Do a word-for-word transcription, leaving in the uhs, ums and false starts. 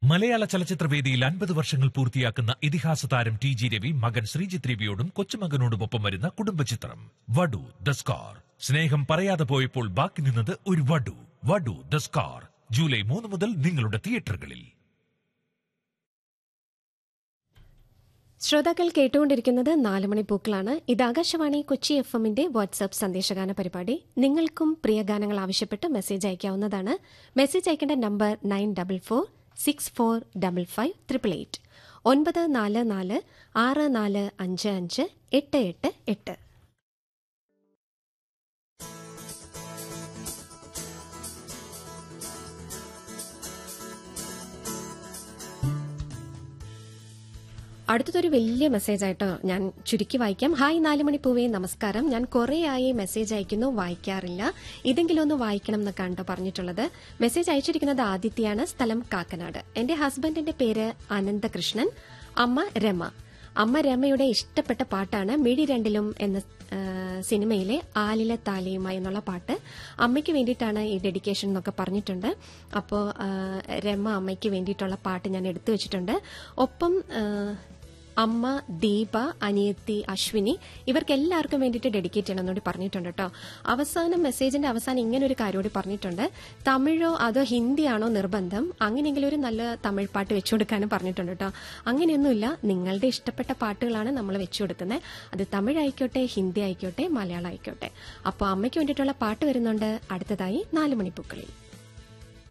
മലയാള ചലച്ചിത്രവേദിയിൽ അൻപത് വർഷങ്ങൾ പൂർത്തിയാക്കുന്ന ഇതിഹാസ താരം ടി ജി രവി മകൻ ശ്രീജിത്ത് രവിയോടും കൊച്ചുമകനോടുമൊപ്പം വരുന്ന കുടുംബചിത്രം വടു ദ സ്കാർ. സ്നേഹം പറയാതെ പോയപ്പോൾ ബാക്കി നിന്നത് ഒരു വടു. വടു ദ സ്കാർ ജൂലൈ മൂന്ന് മുതൽ നിങ്ങളുടെ തിയേറ്ററുകളിൽ. ശ്രോതാക്കൾ കേട്ടുകൊണ്ടിരിക്കുന്നത് നാലുമണി പൂക്കളാണ്. ഇത് ആകാശവാണി കൊച്ചി എഫ് എമ്മിന്റെ വാട്സ്ആപ്പ് സന്ദേശഗാന പരിപാടി. നിങ്ങൾക്കും പ്രിയ ഗാനങ്ങൾ ആവശ്യപ്പെട്ട് മെസ്സേജ് അയക്കാവുന്നതാണ്. മെസ്സേജ് അയക്കേണ്ട number nine double four six four double five triple eight ഒൻപത് നാല് നാല് ആറ് നാല് അഞ്ച് അഞ്ച് എട്ട് എട്ട് എട്ട്. അടുത്തതൊരു വലിയ മെസ്സേജ് ആയിട്ടോ ഞാൻ ചുരുക്കി വായിക്കാം. ഹായ് നാലുമണി പൂവേ, നമസ്കാരം. ഞാൻ കുറേയായി മെസ്സേജ് അയക്കുന്നു, വായിക്കാറില്ല. ഇതെങ്കിലും ഒന്ന് വായിക്കണം എന്നൊക്കെ ആണ് പറഞ്ഞിട്ടുള്ളത്. മെസ്സേജ് അയച്ചിരിക്കുന്നത് ആദിത്യയാണ്, സ്ഥലം കാക്കനാട്. എന്റെ ഹസ്ബൻഡിന്റെ പേര് അനന്തകൃഷ്ണൻ, അമ്മ രമ. അമ്മ രമയുടെ ഇഷ്ടപ്പെട്ട പാട്ടാണ് മിഴി രണ്ടിലും എന്ന സിനിമയിലെ ആലിലെ താലിയുമായി എന്നുള്ള പാട്ട്. അമ്മയ്ക്ക് വേണ്ടിയിട്ടാണ് ഈ ഡെഡിക്കേഷൻ എന്നൊക്കെ പറഞ്ഞിട്ടുണ്ട്. അപ്പോൾ രമ അമ്മയ്ക്ക് വേണ്ടിയിട്ടുള്ള പാട്ട് ഞാൻ എടുത്തു വെച്ചിട്ടുണ്ട്. ഒപ്പം അമ്മ ദീപ, അനിയത്തി അശ്വിനി, ഇവർക്ക് എല്ലാവർക്കും വേണ്ടിയിട്ട് ഡെഡിക്കേറ്റ് ചെയ്യണം എന്നോട് പറഞ്ഞിട്ടുണ്ട് കേട്ടോ. അവസാനം മെസ്സേജിന്റെ അവസാനം ഇങ്ങനെ ഒരു കാര്യം കൂടി പറഞ്ഞിട്ടുണ്ട്. തമിഴോ അതോ ഹിന്ദിയാണോ നിർബന്ധം, അങ്ങനെയെങ്കിലും ഒരു നല്ല തമിഴ് പാട്ട് വെച്ചു കൊടുക്കാനും പറഞ്ഞിട്ടുണ്ട് കേട്ടോ. അങ്ങനെയൊന്നുമില്ല, നിങ്ങളുടെ ഇഷ്ടപ്പെട്ട പാട്ടുകളാണ് നമ്മൾ വെച്ചു കൊടുക്കുന്നത്. അത് തമിഴ് ആയിക്കോട്ടെ, ഹിന്ദി ആയിക്കോട്ടെ, മലയാളം ആയിക്കോട്ടെ. അപ്പോൾ അമ്മയ്ക്ക് വേണ്ടിയിട്ടുള്ള പാട്ട് വരുന്നുണ്ട് അടുത്തതായി നാലുമണിപ്പൂക്കളിൽ.